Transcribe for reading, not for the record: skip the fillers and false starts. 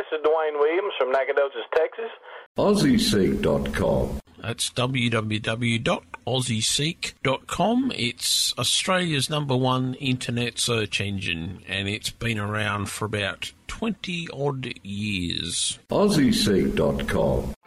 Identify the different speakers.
Speaker 1: this is Dwayne Williams from Nacogdoches, Texas.
Speaker 2: AussieSeek.com.
Speaker 3: That's www.aussieseek.com. It's Australia's #1 internet search engine, and it's been around for about 20-odd years.
Speaker 2: AussieSeek.com.